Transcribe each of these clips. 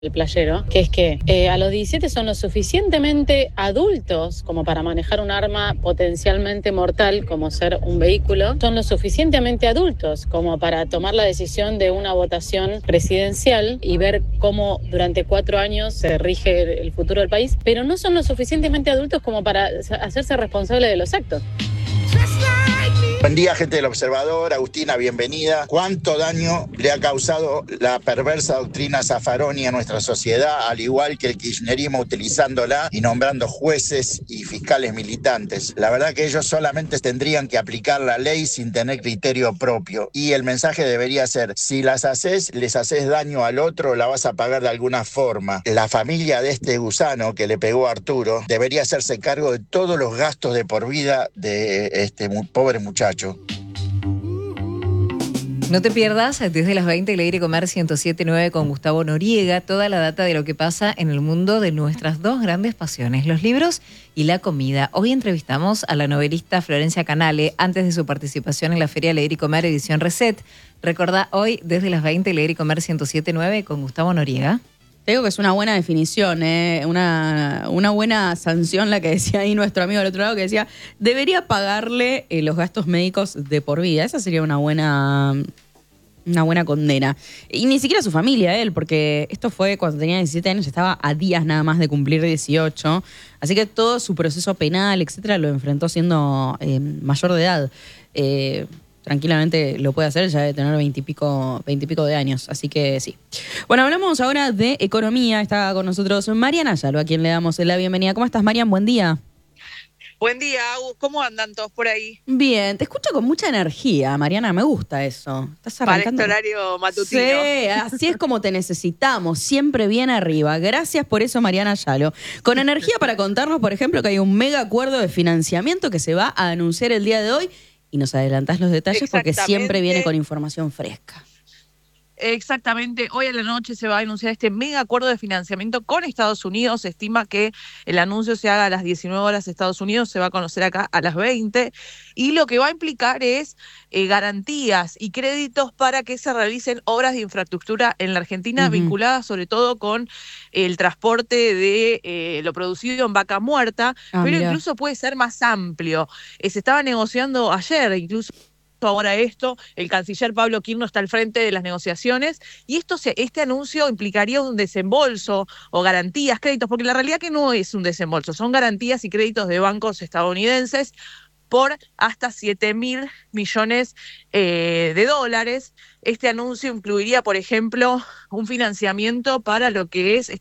el playero, que es que a los 17 son lo suficientemente adultos como para manejar un arma potencialmente mortal como ser un vehículo, son lo suficientemente adultos como para tomar la decisión de una votación presidencial y ver cómo durante 4 años se rige el futuro del país, pero no son lo suficientemente adultos como para hacerse responsable de los actos. Buen día, gente del Observador. Agustina, bienvenida. ¿Cuánto daño le ha causado la perversa doctrina Zaffaroni a nuestra sociedad, al igual que el kirchnerismo utilizándola y nombrando jueces y fiscales militantes? La verdad que ellos solamente tendrían que aplicar la ley sin tener criterio propio. Y el mensaje debería ser, si las haces, les haces daño al otro, la vas a pagar de alguna forma. La familia de este gusano que le pegó a Arturo debería hacerse cargo de todos los gastos de por vida de este pobre muchacho. No te pierdas desde las 20 Leer y Comer 107.9 con Gustavo Noriega, toda la data de lo que pasa en el mundo de nuestras dos grandes pasiones, los libros y la comida. Hoy entrevistamos a la novelista Florencia Canale antes de su participación en la Feria Leer y Comer edición Reset. Recordá hoy desde las 20 Leer y Comer 107.9 con Gustavo Noriega. Te digo que es una buena definición, una buena sanción la que decía ahí nuestro amigo del otro lado, que decía, debería pagarle los gastos médicos de por vida. Esa sería una buena condena. Y ni siquiera su familia, él, porque esto fue cuando tenía 17 años, estaba a días nada más de cumplir 18. Así que todo su proceso penal, etcétera, lo enfrentó siendo mayor de edad. Tranquilamente lo puede hacer, ya debe tener 20 y pico de años, así que sí. Bueno, hablamos ahora de economía. Está con nosotros Mariana Ayalo, a quien le damos la bienvenida. ¿Cómo estás, Marian? Buen día. Buen día, Agus. ¿Cómo andan todos por ahí? Bien, te escucho con mucha energía, Mariana, me gusta eso. ¿Estás arrancando? Para este horario matutino. Sí, así es como te necesitamos, siempre bien arriba. Gracias por eso, Mariana Ayalo. Con energía para contarnos, por ejemplo, que hay un mega acuerdo de financiamiento que se va a anunciar el día de hoy. Y nos adelantás los detalles porque siempre viene con información fresca. Exactamente. Hoy a la noche se va a anunciar este mega acuerdo de financiamiento con Estados Unidos. Se estima que el anuncio se haga a las 19 horas de Estados Unidos, se va a conocer acá a las 20. Y lo que va a implicar es garantías y créditos para que se realicen obras de infraestructura en la Argentina, vinculadas sobre todo con el transporte de lo producido en vaca muerta, pero mirá. Incluso puede ser más amplio. Se estaba negociando ayer, incluso ahora el canciller Pablo Quirno está al frente de las negociaciones y este anuncio implicaría un desembolso o garantías, créditos, porque la realidad que no es un desembolso, son garantías y créditos de bancos estadounidenses por hasta $7.000 millones de dólares. Este anuncio incluiría, por ejemplo, un financiamiento para lo que es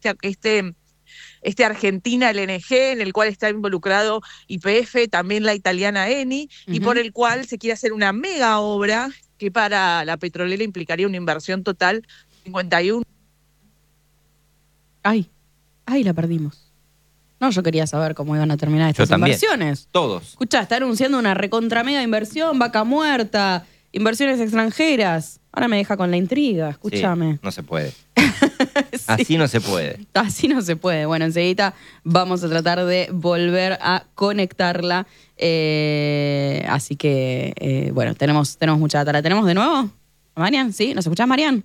este Argentina LNG, en el cual está involucrado YPF, también la italiana Eni, y por el cual se quiere hacer una mega obra que para la petrolera implicaría una inversión total de 51. Ay, la perdimos. No, yo quería saber cómo iban a terminar estas inversiones. Todos. Escuchá, está anunciando una recontra mega inversión, vaca muerta, inversiones extranjeras. Ahora me deja con la intriga, escúchame. Sí, no se puede. Sí. Así no se puede. Así no se puede. Bueno, enseguida vamos a tratar de volver a conectarla. Así que, bueno, tenemos mucha data. ¿La tenemos de nuevo? ¿Marian? ¿Sí? ¿Nos escuchás, Marian?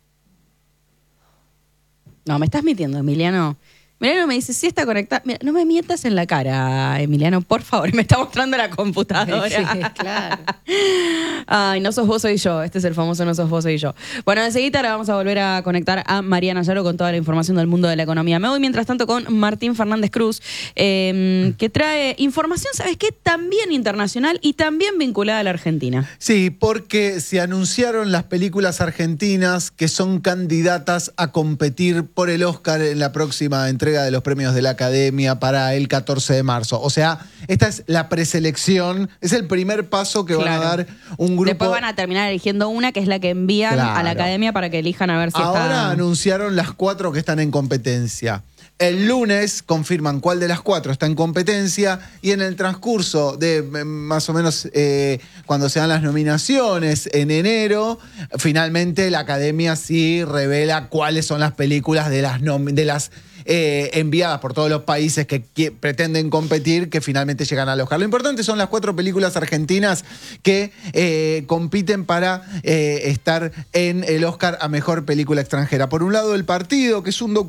No, me estás mintiendo, Emiliano. Emiliano me dice, sí está conectada. Mira, no me mientas en la cara, Emiliano, por favor. Me está mostrando la computadora. Sí, claro. Ay, no sos vos, soy yo. Este es el famoso no sos vos, soy yo. Bueno, enseguida ahora vamos a volver a conectar a Mariana Ayalo con toda la información del mundo de la economía. Me voy mientras tanto con Martín Fernández Cruz, que trae información, ¿sabes qué? También internacional y también vinculada a la Argentina. Sí, porque se anunciaron las películas argentinas que son candidatas a competir por el Oscar en la próxima entrega de los premios de la Academia para el 14 de marzo. O sea, esta es la preselección, es el primer paso que van a dar un grupo. Después van a terminar eligiendo una que es la que envían a la Academia para que elijan a ver si Ahora está. anunciaron las 4 que están en competencia. El lunes confirman cuál de las 4 está en competencia y en el transcurso de más o menos cuando se dan las nominaciones en enero, finalmente la Academia sí revela cuáles son las películas de las enviadas por todos los países que pretenden competir, que finalmente llegan al Oscar. Lo importante son las 4 películas argentinas que compiten para estar en el Oscar a Mejor Película Extranjera. Por un lado, El Partido, que es un